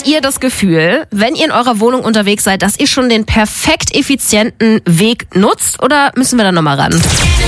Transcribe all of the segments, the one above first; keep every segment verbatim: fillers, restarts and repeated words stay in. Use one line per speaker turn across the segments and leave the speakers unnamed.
Habt ihr das Gefühl, wenn ihr in eurer Wohnung unterwegs seid, dass ihr schon den perfekt effizienten Weg nutzt oder müssen wir da nochmal ran?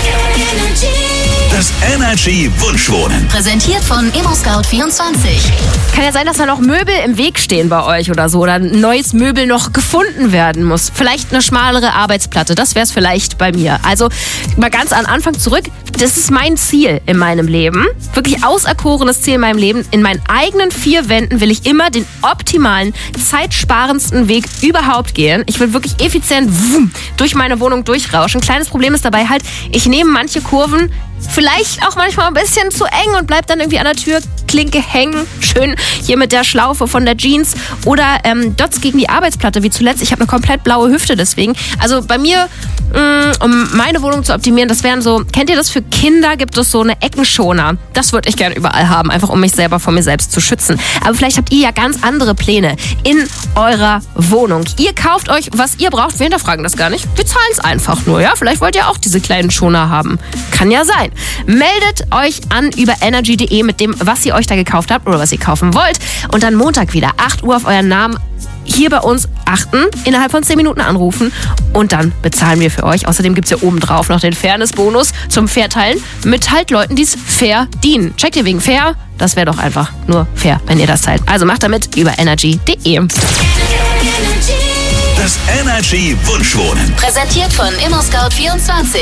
Das Energy Wunschwohnen.
Präsentiert von ImmoScout vierundzwanzig.
Kann ja sein, dass da noch Möbel im Weg stehen bei euch oder so oder ein neues Möbel noch gefunden werden muss. Vielleicht eine schmalere Arbeitsplatte, das wäre es vielleicht bei mir. Also mal ganz an Anfang zurück, das ist mein Ziel in meinem Leben. Wirklich auserkorenes Ziel in meinem Leben. In meinen eigenen vier Wänden will ich immer den optimalen, zeitsparendsten Weg überhaupt gehen. Ich will wirklich effizient wumm, durch meine Wohnung durchrauschen. Kleines Problem ist dabei halt, ich nehme manche Kurven vielleicht auch manchmal ein bisschen zu eng und bleibt dann irgendwie an der Türklinke hängen. Schön hier mit der Schlaufe von der Jeans. Oder ähm, Dots gegen die Arbeitsplatte, wie zuletzt. Ich habe eine komplett blaue Hüfte deswegen. Also bei mir, mh, um meine Wohnung zu optimieren, das wären so, kennt ihr das, für Kinder gibt es so eine Eckenschoner. Das würde ich gerne überall haben, einfach um mich selber vor mir selbst zu schützen. Aber vielleicht habt ihr ja ganz andere Pläne in eurer Wohnung. Ihr kauft euch, was ihr braucht. Wir hinterfragen das gar nicht. Wir zahlen es einfach nur, ja? Vielleicht wollt ihr auch diese kleinen Schoner haben. Kann ja sein. Meldet euch an über energy punkt de mit dem, was ihr euch da gekauft habt oder was ihr kaufen wollt. Und dann Montag wieder, acht Uhr auf euren Namen hier bei uns achten, innerhalb von zehn Minuten anrufen und dann bezahlen wir für euch. Außerdem gibt es ja obendrauf noch den Fairness-Bonus zum Fairteilen mit halt Leuten, die es fair dienen. Checkt ihr wegen fair? Das wäre doch einfach nur fair, wenn ihr das teilt. Also macht damit über energy punkt de.
Das Energy Wunschwohnen.
Präsentiert von ImmoScout vierundzwanzig.